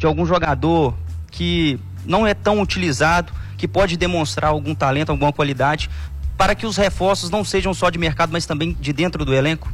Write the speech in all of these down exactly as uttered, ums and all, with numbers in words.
de algum jogador que não é tão utilizado, que pode demonstrar algum talento, alguma qualidade, para que os reforços não sejam só de mercado, mas também de dentro do elenco?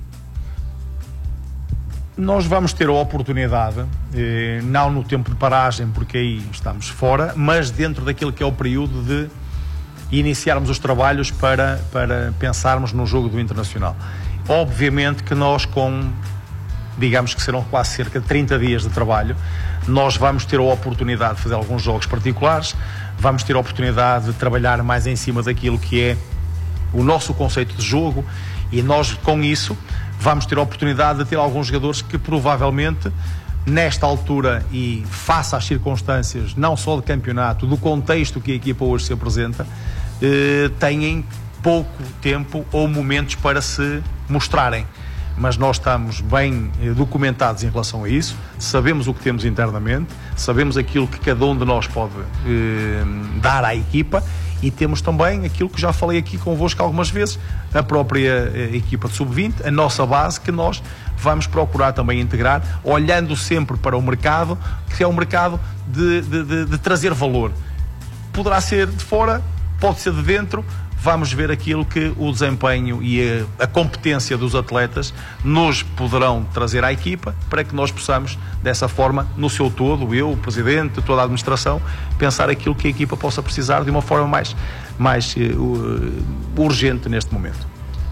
Nós vamos ter a oportunidade, eh, não no tempo de paragem, porque aí estamos fora, mas dentro daquilo que é o período de iniciarmos os trabalhos para, para pensarmos no jogo do Internacional. Obviamente que nós, com, digamos que serão quase cerca de trinta dias de trabalho, nós vamos ter a oportunidade de fazer alguns jogos particulares, vamos ter a oportunidade de trabalhar mais em cima daquilo que é o nosso conceito de jogo, e nós, com isso, vamos ter a oportunidade de ter alguns jogadores que provavelmente, nesta altura e face às circunstâncias, não só do campeonato, do contexto que a equipa hoje se apresenta, eh, têm pouco tempo ou momentos para se mostrarem. Mas nós estamos bem eh, documentados em relação a isso, sabemos o que temos internamente, sabemos aquilo que cada um de nós pode eh, dar à equipa, e temos também aquilo que já falei aqui convosco algumas vezes, a própria eh, equipa de sub vinte, a nossa base, que nós vamos procurar também integrar, olhando sempre para o mercado, que é um mercado de, de, de, de trazer valor. Poderá ser de fora, pode ser de dentro. Vamos ver aquilo que o desempenho e a, a competência dos atletas nos poderão trazer à equipa, para que nós possamos, dessa forma, no seu todo, eu, o Presidente, toda a Administração, pensar aquilo que a equipa possa precisar de uma forma mais, mais uh, urgente neste momento.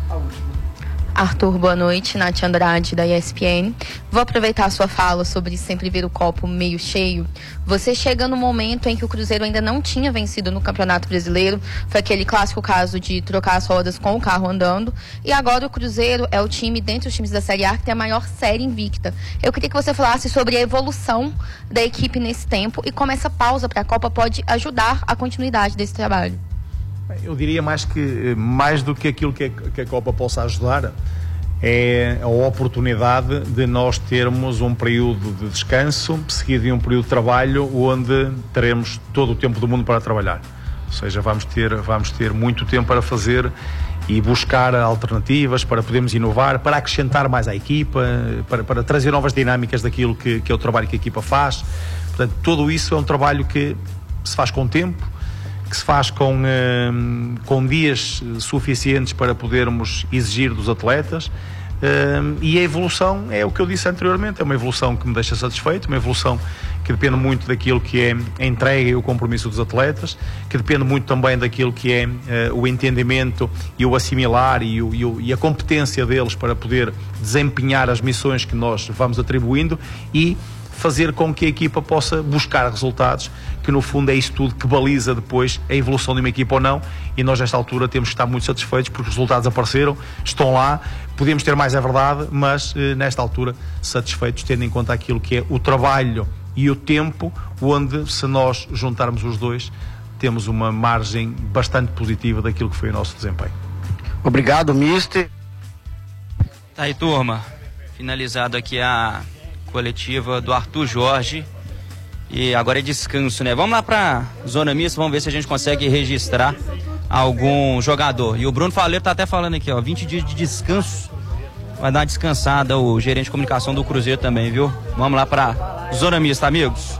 Arthur, boa noite. Nath Andrade, da E S P N. Vou aproveitar a sua fala sobre sempre ver o copo meio cheio. Você chega no momento em que o Cruzeiro ainda não tinha vencido no Campeonato Brasileiro. Foi aquele clássico caso de trocar as rodas com o carro andando. E agora o Cruzeiro é o time, dentre os times da Série A, que tem a maior série invicta. Eu queria que você falasse sobre a evolução da equipe nesse tempo e como essa pausa para a Copa pode ajudar a continuidade desse trabalho. Eu diria mais que, mais do que aquilo que a, que a Copa possa ajudar, é a oportunidade de nós termos um período de descanso seguido de um período de trabalho onde teremos todo o tempo do mundo para trabalhar. Ou seja, vamos ter, vamos ter muito tempo para fazer e buscar alternativas, para podermos inovar, para acrescentar mais à equipa, para, para trazer novas dinâmicas daquilo que, que é o trabalho que a equipa faz. Portanto, tudo isso é um trabalho que se faz com tempo, que se faz com, um, com dias suficientes para podermos exigir dos atletas, um, e a evolução é o que eu disse anteriormente, é uma evolução que me deixa satisfeito, uma evolução que depende muito daquilo que é a entrega e o compromisso dos atletas, que depende muito também daquilo que é uh, o entendimento e o assimilar e, o, e, o, e a competência deles para poder desempenhar as missões que nós vamos atribuindo e fazer com que a equipa possa buscar resultados, que no fundo é isso tudo que baliza depois a evolução de uma equipa ou não, e nós nesta altura temos que estar muito satisfeitos porque os resultados apareceram, estão lá, podemos ter mais, é verdade, mas eh, nesta altura satisfeitos tendo em conta aquilo que é o trabalho e o tempo, onde se nós juntarmos os dois temos uma margem bastante positiva daquilo que foi o nosso desempenho. Obrigado, mister. Tá aí, turma, finalizado aqui a coletiva do Arthur Jorge, e agora é descanso, né? Vamos lá pra zona mista, vamos ver se a gente consegue registrar algum jogador. E o Bruno Faleiro tá até falando aqui, ó, vinte dias de descanso, vai dar uma descansada o gerente de comunicação do Cruzeiro também, viu? Vamos lá pra zona mista, amigos.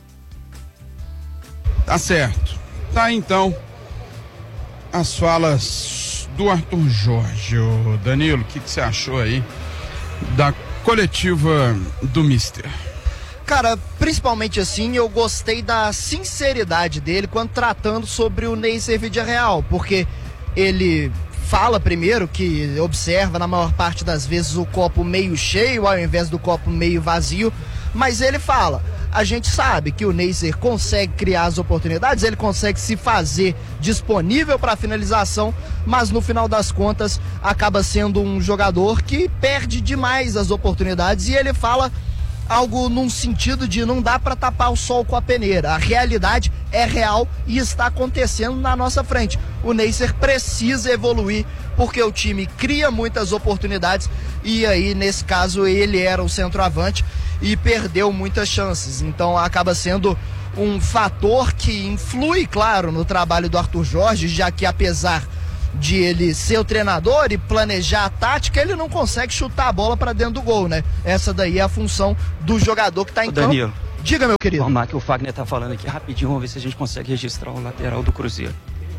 Tá certo. Tá, então, as falas do Arthur Jorge. Ô, Danilo, o que que você achou aí da coletiva do mister? Cara, principalmente assim, eu gostei da sinceridade dele quando tratando sobre o Neisser Villarreal, porque ele fala primeiro que observa na maior parte das vezes o copo meio cheio ao invés do copo meio vazio, mas ele fala, a gente sabe que o Neisser consegue criar as oportunidades, ele consegue se fazer disponível para finalização, mas no final das contas acaba sendo um jogador que perde demais as oportunidades, e ele fala algo num sentido de não dá para tapar o sol com a peneira. A realidade é real e está acontecendo na nossa frente. O Neisser precisa evoluir porque o time cria muitas oportunidades e aí, nesse caso, ele era o centroavante e perdeu muitas chances. Então acaba sendo um fator que influi, claro, no trabalho do Arthur Jorge, já que apesar de ele ser o treinador e planejar a tática, ele não consegue chutar a bola para dentro do gol, né? Essa daí é a função do jogador que tá em Ô, Danilo, campo. Diga, meu querido. Vamos lá, que o Fagner tá falando aqui rapidinho, vamos ver se a gente consegue registrar o lateral do Cruzeiro.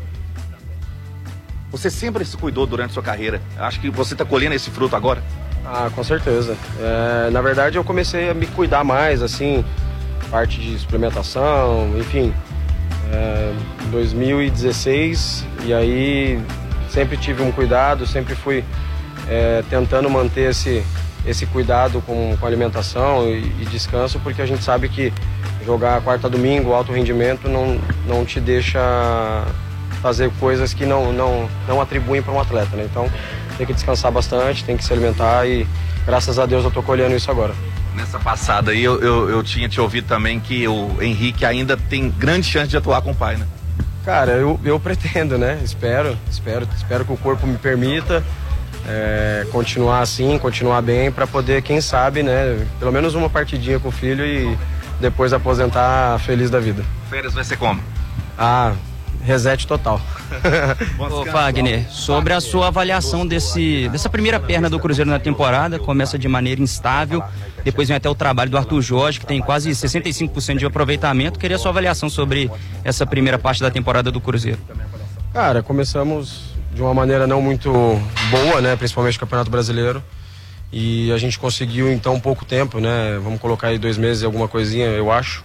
Você sempre se cuidou durante a sua carreira. Acho que você está colhendo esse fruto agora. Ah, com certeza. É, na verdade, eu comecei a me cuidar mais, assim, parte de suplementação, enfim. É, dois mil e dezesseis, e aí sempre tive um cuidado, sempre fui é, tentando manter esse, esse cuidado com, com alimentação e, e descanso, porque a gente sabe que jogar quarta a domingo, alto rendimento, não, não te deixa fazer coisas que não, não, não atribuem para um atleta, né? Então tem que descansar bastante, tem que se alimentar e graças a Deus eu tô colhendo isso agora. Nessa passada aí eu, eu, eu tinha te ouvido também que o Henrique ainda tem grande chance de atuar com o pai, né? Cara, eu, eu pretendo, né? Espero, espero, espero que o corpo me permita é, continuar assim, continuar bem, para poder, quem sabe, né? Pelo menos uma partidinha com o filho e depois aposentar feliz da vida. Férias vai ser como? Ah, reset total. Ô Fagner, sobre a sua avaliação desse, dessa primeira perna do Cruzeiro na temporada, começa de maneira instável, depois vem até o trabalho do Arthur Jorge, que tem quase sessenta e cinco por cento de aproveitamento. Queria a sua avaliação sobre essa primeira parte da temporada do Cruzeiro. Cara, começamos de uma maneira não muito boa, né, principalmente no Campeonato Brasileiro, e a gente conseguiu em tão pouco tempo, né, vamos colocar aí dois meses e alguma coisinha, eu acho,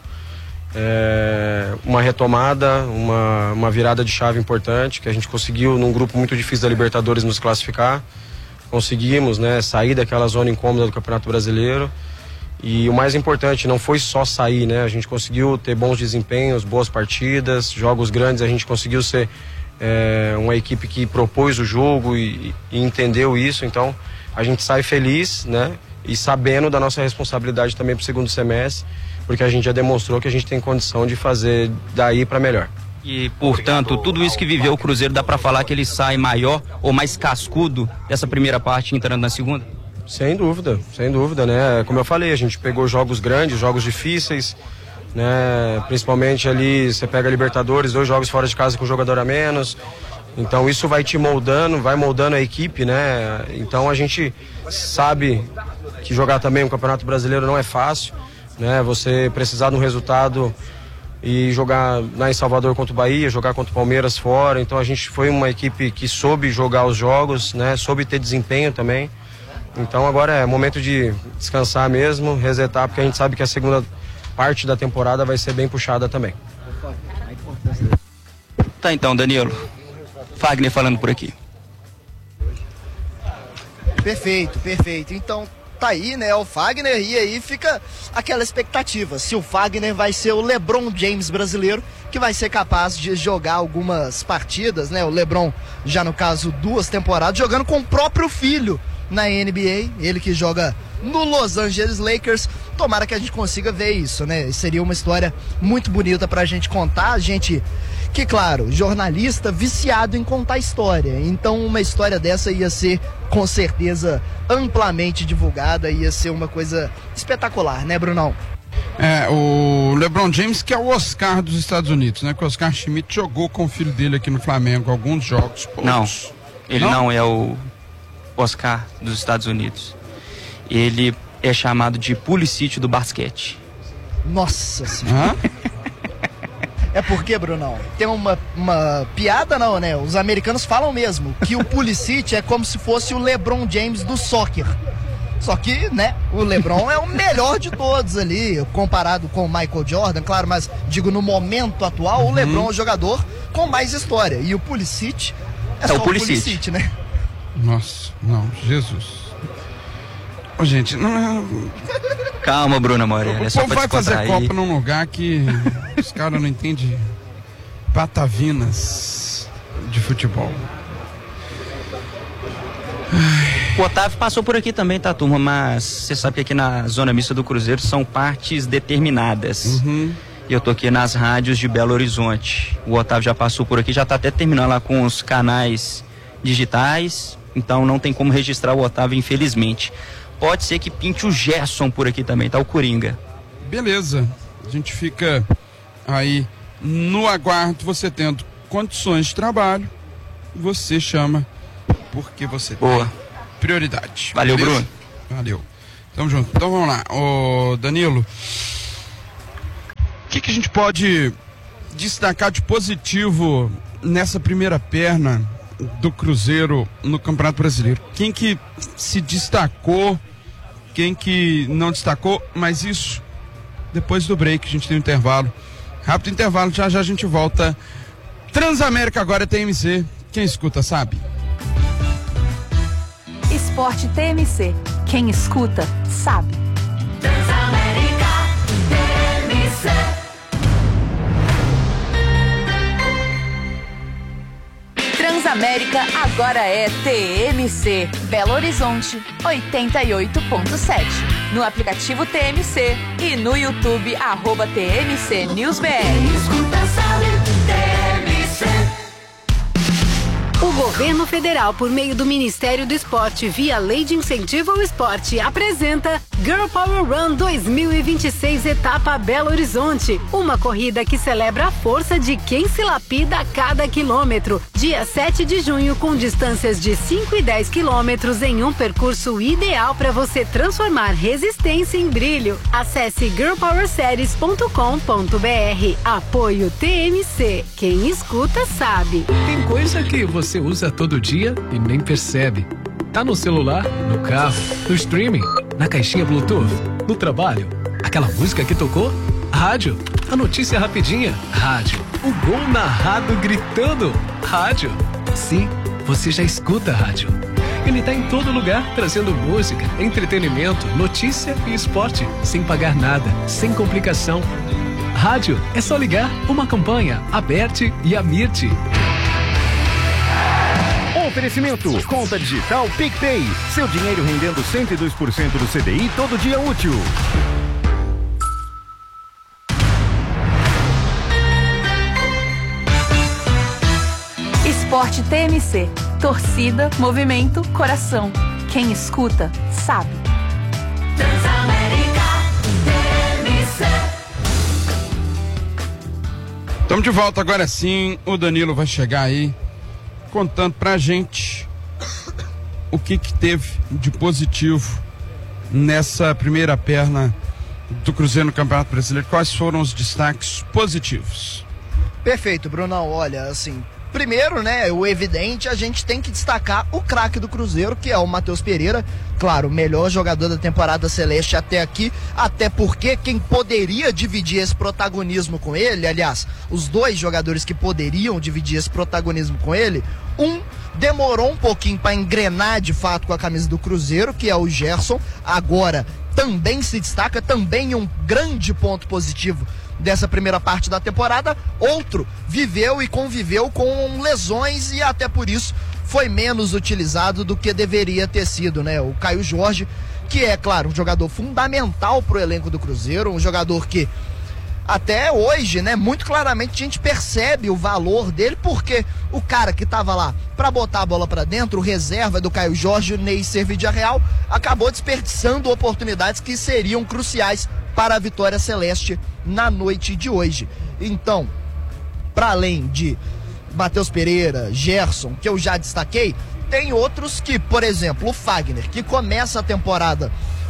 É, uma retomada, uma, uma virada de chave importante, que a gente conseguiu num grupo muito difícil da Libertadores nos classificar, conseguimos, né, sair daquela zona incômoda do Campeonato Brasileiro, e o mais importante, não foi só sair, né, a gente conseguiu ter bons desempenhos, boas partidas, jogos grandes, a gente conseguiu ser é, uma equipe que propôs o jogo e, e entendeu isso, então a gente sai feliz, né, e sabendo da nossa responsabilidade também para o segundo semestre, porque a gente já demonstrou que a gente tem condição de fazer daí para melhor. E, portanto, tudo isso que viveu o Cruzeiro, dá para falar que ele sai maior ou mais cascudo dessa primeira parte entrando na segunda? Sem dúvida, sem dúvida, né? Como eu falei, a gente pegou jogos grandes, jogos difíceis, né? Principalmente ali, você pega a Libertadores, dois jogos fora de casa com um jogador a menos. Então isso vai te moldando, vai moldando a equipe, né? Então a gente sabe que jogar também um Campeonato Brasileiro não é fácil, né? Você precisar de um resultado e jogar lá em Salvador contra o Bahia, jogar contra o Palmeiras fora. Então a gente foi uma equipe que soube jogar os jogos, né? Soube ter desempenho também. Então agora é momento de descansar mesmo, resetar, porque a gente sabe que a segunda parte da temporada vai ser bem puxada também. Tá então, Danilo. Fagner falando por aqui. Perfeito, perfeito. Então tá aí, né, o Fagner, e aí fica aquela expectativa, se o Fagner vai ser o LeBron James brasileiro, que vai ser capaz de jogar algumas partidas, né, o LeBron já no caso duas temporadas, jogando com o próprio filho na N B A, ele que joga no Los Angeles Lakers. Tomara que a gente consiga ver isso, né, seria uma história muito bonita pra gente contar, a gente que, claro, jornalista viciado em contar história, então uma história dessa ia ser com certeza amplamente divulgada, ia ser uma coisa espetacular, né, Brunão? É, o LeBron James, que é o Oscar dos Estados Unidos, né? Que o Oscar Schmidt jogou com o filho dele aqui no Flamengo alguns jogos. Poucos. Não, ele não? não é o Oscar dos Estados Unidos. Ele é chamado de Pulisic do basquete. Nossa Senhora. É porque, Brunão, tem uma, uma piada não, né? Os americanos falam mesmo que o Pulisic é como se fosse o LeBron James do soccer. Só que, né, o LeBron é o melhor de todos ali, comparado com o Michael Jordan, claro, mas digo, no momento atual, uhum. o LeBron é o jogador com mais história. E o Pulisic é, é só o Pulisic. Pulisic, né? Nossa, não, Jesus. Ô, gente, não... Calma, Bruna Moreira. O é só povo vai fazer Copa num lugar que os caras não entendem patavinas de futebol. O Otávio passou por aqui também, tá, turma? Mas você sabe que aqui na zona mista do Cruzeiro são partes determinadas. Uhum. E eu tô aqui nas rádios de Belo Horizonte. O Otávio já passou por aqui, já tá até terminando lá com os canais digitais. Então não tem como registrar o Otávio, infelizmente. Pode ser que pinte o Gerson por aqui também, tá? O Coringa. Beleza. A gente fica aí no aguardo, você tendo condições de trabalho, você chama porque você Boa. tem prioridade. Valeu, beleza? Bruno. Valeu. Tamo junto. Então vamos lá. Ô, Danilo, que a gente pode destacar de positivo nessa primeira perna do Cruzeiro no Campeonato Brasileiro? Quem que se destacou, quem que não destacou, mas isso depois do break, a gente tem um intervalo. Rápido intervalo, já já a gente volta. Transamérica agora é T M C, quem escuta sabe. Esporte T M C, quem escuta sabe. Transamérica T M C. Transamérica agora é T M C. Belo Horizonte, oitenta e oito ponto sete. No aplicativo T M C e no YouTube, arroba T M C News B R. Escuta, sabe, T M C. O governo federal, por meio do Ministério do Esporte, via Lei de Incentivo ao Esporte, apresenta Girl Power Run dois mil e vinte e seis, etapa Belo Horizonte. Uma corrida que celebra a força de quem se lapida a cada quilômetro. Dia sete de junho, com distâncias de cinco e dez quilômetros em um percurso ideal para você transformar resistência em brilho. Acesse girl power series ponto com ponto b r. Apoio T M C. Quem escuta sabe. Tem coisa que você usa todo dia e nem percebe. Tá no celular, no carro, no streaming, na caixinha Bluetooth, no trabalho. Aquela música que tocou? Rádio. A notícia rapidinha? Rádio. O gol narrado gritando? Rádio. Sim, você já escuta rádio. Ele tá em todo lugar, trazendo música, entretenimento, notícia e esporte, sem pagar nada, sem complicação. Rádio é só ligar uma campanha, Aberte e Amirte. Oferecimento, conta digital PicPay. Seu dinheiro rendendo cento e dois por cento do C D I todo dia útil. Esporte T M C. Torcida, movimento, coração. Quem escuta, sabe. Transamérica T M C. Estamos de volta agora sim. O Danilo vai chegar aí contando pra gente o que que teve de positivo nessa primeira perna do Cruzeiro no Campeonato Brasileiro. Quais foram os destaques positivos? Perfeito, Brunão. Olha, assim, primeiro, né, o evidente, a gente tem que destacar o craque do Cruzeiro, que é o Matheus Pereira. Claro, o melhor jogador da temporada celeste até aqui, até porque quem poderia dividir esse protagonismo com ele, aliás, os dois jogadores que poderiam dividir esse protagonismo com ele, um demorou um pouquinho para engrenar de fato com a camisa do Cruzeiro, que é o Gerson. Agora também se destaca, também um grande ponto positivo dessa primeira parte da temporada. Outro viveu e conviveu com lesões e até por isso foi menos utilizado do que deveria ter sido, né? O Caio Jorge, que é, claro, um jogador fundamental pro elenco do Cruzeiro, um jogador que até hoje, né, muito claramente a gente percebe o valor dele, porque o cara que tava lá pra botar a bola pra dentro, o reserva do Caio Jorge, o Neisser Vidiarreal, acabou desperdiçando oportunidades que seriam cruciais para a vitória celeste na noite de hoje. Então, para além de Matheus Pereira, Gerson, que eu já destaquei, tem outros que, por exemplo, o Fagner, que começa a temporada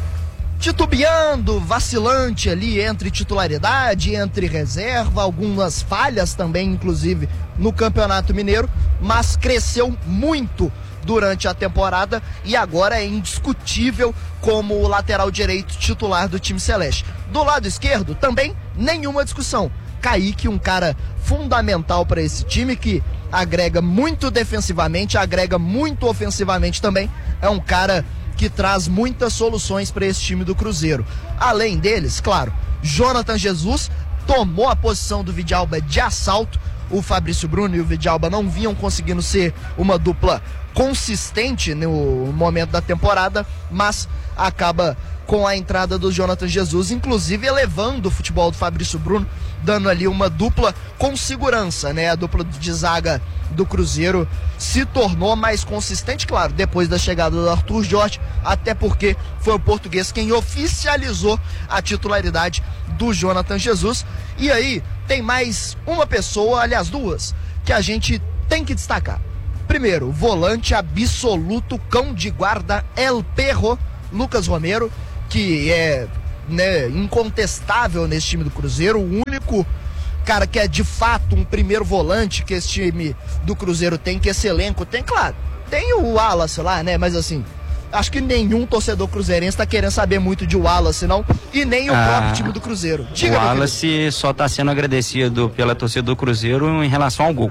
titubeando, vacilante ali entre titularidade, entre reserva, algumas falhas também, inclusive, no Campeonato Mineiro, mas cresceu muito durante a temporada e agora é indiscutível como o lateral direito titular do time celeste. Do lado esquerdo, também nenhuma discussão. Kaique, um cara fundamental para esse time, que agrega muito defensivamente, agrega muito ofensivamente também, é um cara que traz muitas soluções para esse time do Cruzeiro. Além deles, claro, Jonathan Jesus tomou a posição do Vidalba de assalto. O Fabrício Bruno e o Vidalba não vinham conseguindo ser uma dupla consistente no momento da temporada, mas acaba com a entrada do Jonathan Jesus, inclusive elevando o futebol do Fabrício Bruno, dando ali uma dupla com segurança, né? A dupla de zaga do Cruzeiro se tornou mais consistente, claro, depois da chegada do Arthur Jorge, até porque foi o português quem oficializou a titularidade do Jonathan Jesus. E aí tem mais uma pessoa, aliás duas, que a gente tem que destacar. Primeiro, volante absoluto, cão de guarda, El Perro, Lucas Romero, que é né, incontestável nesse time do Cruzeiro, o único cara que é de fato um primeiro volante que esse time do Cruzeiro tem, que esse elenco tem, claro, tem o Wallace lá, né, mas assim, acho que nenhum torcedor cruzeirense tá querendo saber muito de Wallace, não, e nem o ah, próprio time do Cruzeiro. Diga, o Wallace só tá sendo agradecido pela torcida do Cruzeiro em relação ao gol.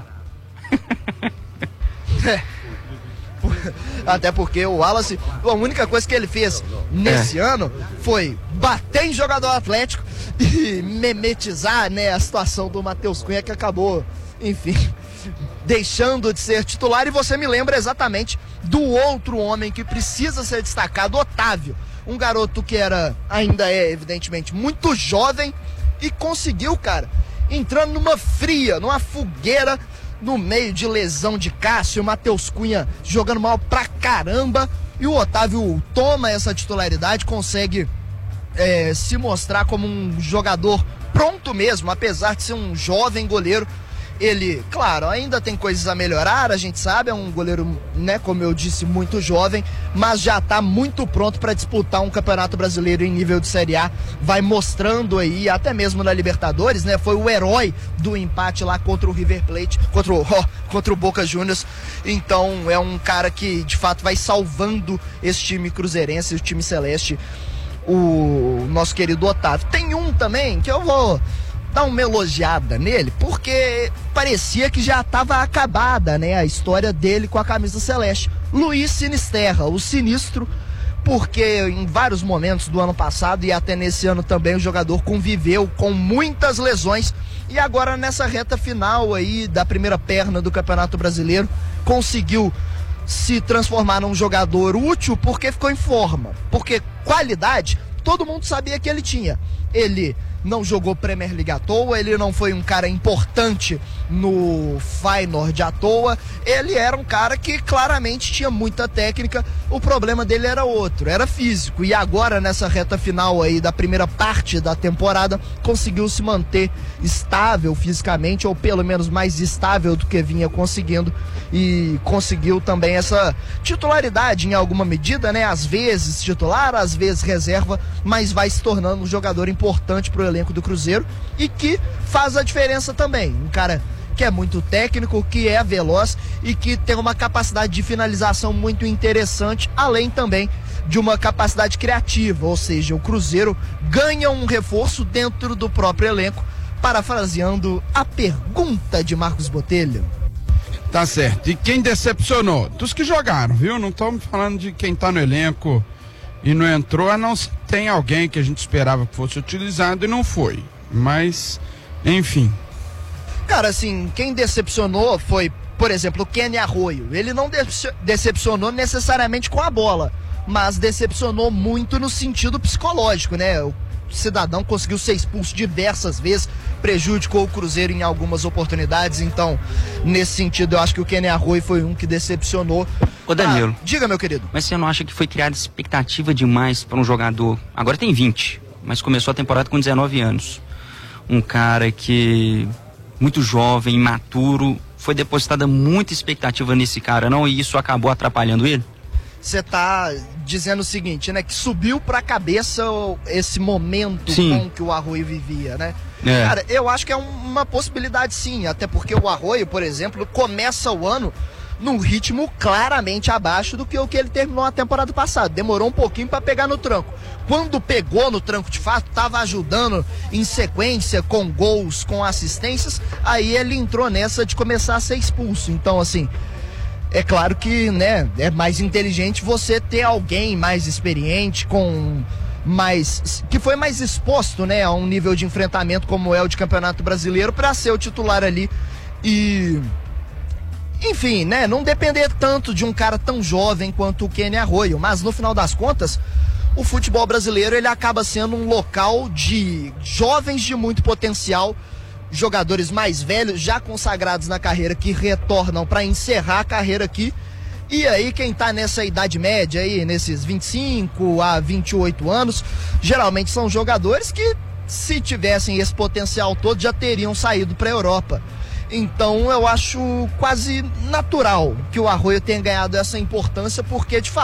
É. Até porque o Wallace, a única coisa que ele fez nesse é. ano foi bater em jogador Atlético e memetizar, né, a situação do Matheus Cunha, que acabou, enfim, deixando de ser titular. E você me lembra exatamente do outro homem que precisa ser destacado, Otávio, um garoto que era, ainda é evidentemente muito jovem e conseguiu, cara, entrando numa fria, numa fogueira, no meio de lesão de Cássio, o Matheus Cunha jogando mal pra caramba, e o Otávio toma essa titularidade, consegue é, se mostrar como um jogador pronto mesmo, apesar de ser um jovem goleiro. Ele, claro, ainda tem coisas a melhorar, a gente sabe, é um goleiro, né, como eu disse, muito jovem, mas já tá muito pronto para disputar um campeonato brasileiro em nível de Série A, vai mostrando aí, até mesmo na Libertadores, né, foi o herói do empate lá contra o River Plate, contra o, oh, contra o Boca Juniors. Então é um cara que de fato vai salvando esse time cruzeirense, o time celeste, o nosso querido Otávio. Tem um também que eu vou dar uma elogiada nele, porque parecia que já estava acabada, né, a história dele com a camisa celeste. Luiz Sinisterra, o sinistro, porque em vários momentos do ano passado e até nesse ano também o jogador conviveu com muitas lesões, e agora nessa reta final aí da primeira perna do Campeonato Brasileiro conseguiu se transformar num jogador útil porque ficou em forma, porque qualidade todo mundo sabia que ele tinha. Ele não jogou Premier League à toa, ele não foi um cara importante no Feyenoord à toa, ele era um cara que claramente tinha muita técnica, o problema dele era outro, era físico, e agora nessa reta final aí da primeira parte da temporada, conseguiu se manter estável fisicamente, ou pelo menos mais estável do que vinha conseguindo, e conseguiu também essa titularidade em alguma medida, né, às vezes titular, às vezes reserva, mas vai se tornando um jogador importante pro elenco do Cruzeiro e que faz a diferença também. Um cara que é muito técnico, que é veloz e que tem uma capacidade de finalização muito interessante, além também de uma capacidade criativa, ou seja, o Cruzeiro ganha um reforço dentro do próprio elenco, parafraseando a pergunta de Marcos Botelho. Tá certo. E quem decepcionou? Dos que jogaram, viu? Não estamos falando de quem tá no elenco e não entrou, a não tem alguém que a gente esperava que fosse utilizado e não foi. Mas, enfim. Cara, assim, quem decepcionou foi, por exemplo, o Kenny Arroio. Ele não de- decepcionou necessariamente com a bola, mas decepcionou muito no sentido psicológico, né? O cidadão conseguiu ser expulso diversas vezes, prejudicou o Cruzeiro em algumas oportunidades, então, nesse sentido, eu acho que o Kenny Arroio foi um que decepcionou. Ô Danilo, ah, diga, meu querido. Mas você não acha que foi criada expectativa demais para um jogador? Agora tem vinte, mas começou a temporada com dezenove anos. Um cara que, muito jovem, imaturo, foi depositada muita expectativa nesse cara, não? E isso acabou atrapalhando ele? Você tá dizendo o seguinte, né? Que subiu pra cabeça esse momento sim. com que o Arroio vivia, né? É. Cara, eu acho que é uma possibilidade sim, até porque o Arroio, por exemplo, começa o ano num ritmo claramente abaixo do que o que ele terminou a temporada passada. Demorou um pouquinho para pegar no tranco. Quando pegou no tranco de fato, estava ajudando em sequência com gols, com assistências, aí ele entrou nessa de começar a ser expulso. Então, assim, é claro que, né, é mais inteligente você ter alguém mais experiente, com mais, que foi mais exposto, né, a um nível de enfrentamento como é o de Campeonato Brasileiro, para ser o titular ali e, enfim, né, não depender tanto de um cara tão jovem quanto o Kenny Arroio. Mas no final das contas, o futebol brasileiro ele acaba sendo um local de jovens de muito potencial, jogadores mais velhos, já consagrados na carreira, que retornam para encerrar a carreira aqui. E aí quem tá nessa idade média aí, nesses vinte e cinco a vinte e oito anos, geralmente são jogadores que, se tivessem esse potencial todo, já teriam saído para a Europa. Então eu acho quase natural que o Arroio tenha ganhado essa importância, porque de fato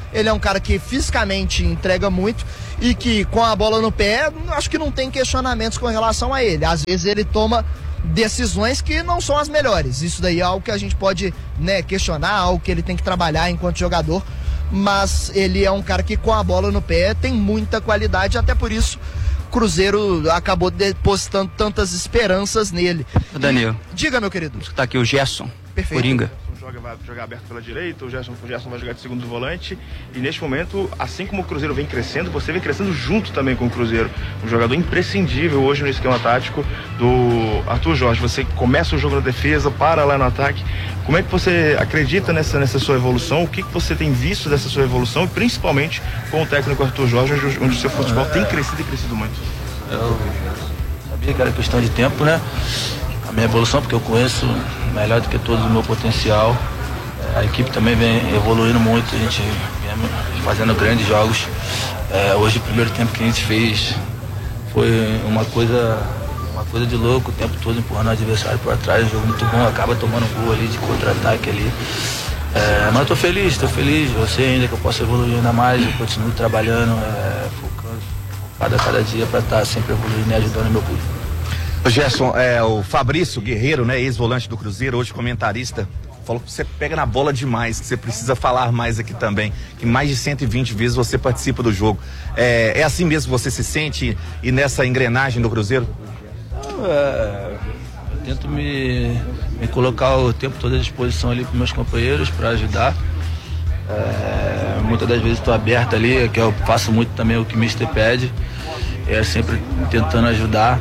Ele é um cara que fisicamente entrega muito e que com a bola no pé, acho que não tem questionamentos com relação a ele. Às vezes ele toma decisões que não são as melhores. Isso daí é algo que a gente pode, né, questionar, algo que ele tem que trabalhar enquanto jogador. Mas ele é um cara que com a bola no pé tem muita qualidade, até por isso o Cruzeiro acabou depositando tantas esperanças nele. Danilo. E, diga, meu querido. Tá aqui o Gerson. Perfeito. Coringa. Joga, vai jogar aberto pela direita, o Gerson, o Gerson vai jogar de segundo volante, e neste momento, assim como o Cruzeiro vem crescendo, você vem crescendo junto também com o Cruzeiro. Um jogador imprescindível hoje no esquema tático do Arthur Jorge. Você começa o jogo na defesa, para lá no ataque. Como é que você acredita nessa, nessa sua evolução? O que, que você tem visto dessa sua evolução, e principalmente com o técnico Arthur Jorge, onde, onde o seu futebol tem crescido e crescido muito? Eu sabia que era questão de tempo, né? A minha evolução, porque eu conheço melhor do que todos o meu potencial. A equipe também vem evoluindo muito, a gente vem fazendo grandes jogos. É, hoje o primeiro tempo que a gente fez foi uma coisa, uma coisa de louco, o tempo todo empurrando o adversário para trás, um jogo muito bom, acaba tomando um gol ali de contra-ataque ali. É, mas eu tô feliz, estou feliz, eu sei ainda que eu posso evoluir ainda mais, eu continuo trabalhando, é, focando cada, cada dia para estar sempre evoluindo e ajudando o meu clube. Gerson, é, o Fabrício Guerreiro, né, ex-volante do Cruzeiro, hoje comentarista, falou que você pega na bola demais, que você precisa falar mais aqui também, que mais de cento e vinte vezes você participa do jogo. É, é assim mesmo que você se sente e nessa engrenagem do Cruzeiro? É, eu tento me, me colocar o tempo todo à disposição ali para meus companheiros, para ajudar. É, muitas das vezes estou aberto ali, que eu faço muito também o que o mister pede. É sempre tentando ajudar,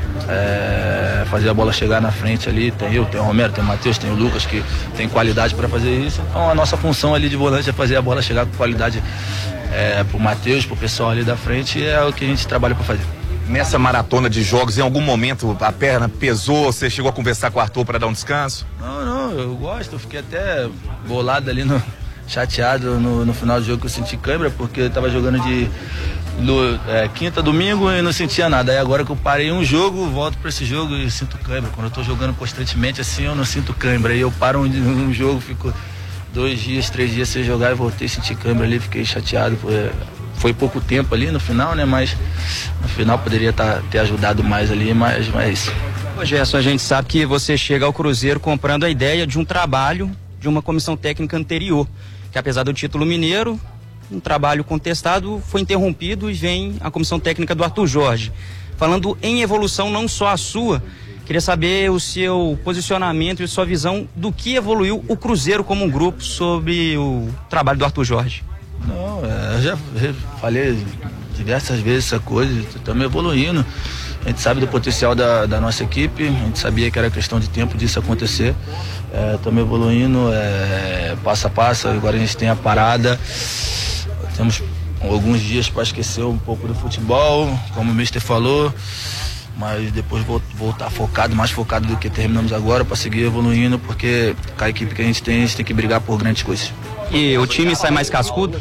é, fazer a bola chegar na frente ali. Tem eu, tem o Romero, tem o Matheus, tem o Lucas que tem qualidade para fazer isso. Então a nossa função ali de volante é fazer a bola chegar com qualidade é, pro Matheus, pro pessoal ali da frente, e é o que a gente trabalha para fazer. Nessa maratona de jogos, em algum momento a perna pesou, você chegou a conversar com o Arthur para dar um descanso? Não, não, eu gosto, eu fiquei até bolado ali, no, chateado no, no final do jogo que eu senti câimbra, porque eu tava jogando de do, é, quinta, domingo e não sentia nada. Aí agora que eu parei um jogo, volto para esse jogo e sinto câimbra. Quando eu tô jogando constantemente assim, eu não sinto câimbra. Aí eu paro um, um jogo, fico dois dias, três dias sem jogar e voltei a sentir câimbra ali, fiquei chateado. Foi, foi pouco tempo ali no final, né? Mas no final poderia tá, ter ajudado mais ali, mas, mas é isso. Ô Gerson, a gente sabe que você chega ao Cruzeiro comprando a ideia de um trabalho de uma comissão técnica anterior, que apesar do título mineiro, um trabalho contestado foi interrompido e vem a comissão técnica do Arthur Jorge. Falando em evolução, não só a sua, queria saber o seu posicionamento e sua visão do que evoluiu o Cruzeiro como um grupo sobre o trabalho do Arthur Jorge. Não, é, eu já, já falei diversas vezes essa coisa, estamos evoluindo. A gente sabe do potencial da, da nossa equipe, a gente sabia que era questão de tempo disso acontecer. Estamos é, evoluindo é, passo a passo, agora a gente tem a parada. Temos alguns dias para esquecer um pouco do futebol, como o mister falou, mas depois voltar focado, mais focado do que terminamos agora, para seguir evoluindo, porque com a equipe que a gente tem, a gente tem que brigar por grandes coisas. E o time sai mais cascudo?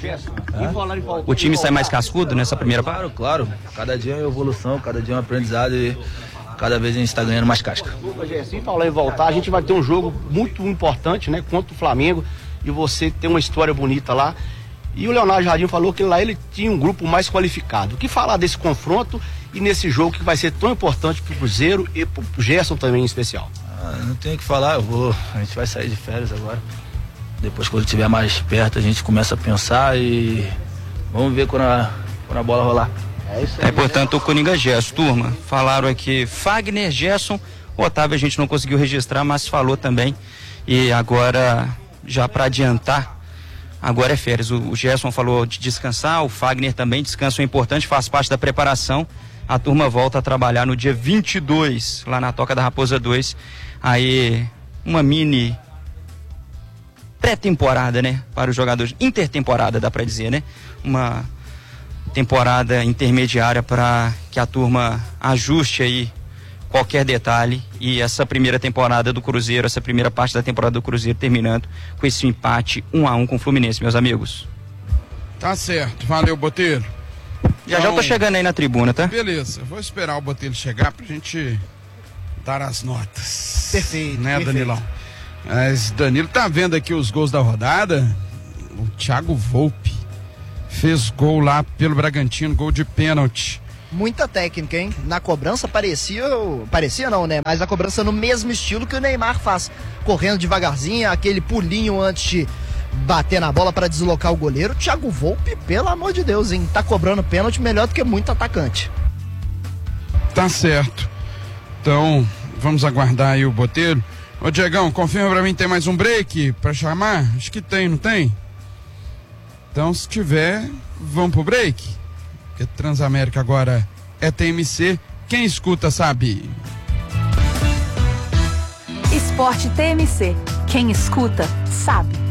É? O time sai mais cascudo nessa primeira parte? Claro, claro. Cada dia é uma evolução, cada dia é um aprendizado e cada vez a gente está ganhando mais casca. Se falar em voltar, a gente vai ter um jogo muito importante, né, contra o Flamengo, e você tem uma história bonita lá. E o Leonardo Jardim falou que lá ele tinha um grupo mais qualificado. O que falar desse confronto e nesse jogo que vai ser tão importante para o Cruzeiro e para o Gerson também em especial? Ah, não tenho o que falar, eu vou, a gente vai sair de férias agora. Depois, quando estiver mais perto, a gente começa a pensar e vamos ver quando a, quando a bola rolar. É isso aí. É, portanto, o Coringa Gerson, turma. Falaram aqui Fagner, Gerson, o Otávio a gente não conseguiu registrar, mas falou também. E agora, já para adiantar, agora é férias. O, o Gerson falou de descansar, o Fagner também, descanso é importante, faz parte da preparação. A turma volta a trabalhar no dia vinte e dois, lá na Toca da Raposa dois. Aí, uma mini pré-temporada, né? Para os jogadores. Intertemporada, dá para dizer, né? Uma temporada intermediária para que a turma ajuste aí qualquer detalhe. E essa primeira temporada do Cruzeiro, essa primeira parte da temporada do Cruzeiro terminando com esse empate um a um com o Fluminense, meus amigos. Tá certo, valeu, Botelho. Já então, já tô chegando aí na tribuna, tá? Beleza, vou esperar o Botelho chegar pra gente dar as notas. Perfeito, né, perfeito. Danilão? Mas Danilo tá vendo aqui os gols da rodada. O Thiago Volpe fez gol lá pelo Bragantino, gol de pênalti. Muita técnica, hein? Na cobrança parecia, parecia não, né? Mas a cobrança no mesmo estilo que o Neymar faz, correndo devagarzinho, aquele pulinho antes de bater na bola para deslocar o goleiro. Thiago Volpe, pelo amor de Deus, hein? Tá cobrando pênalti melhor do que muito atacante. Tá certo. Então, vamos aguardar aí o Botelho. Ô Diegão, confirma pra mim, tem mais um break pra chamar? Acho que tem, não tem? Então, se tiver, vamos pro break. Porque Transamérica agora é T M C. Quem escuta sabe. Esporte T M C. Quem escuta sabe.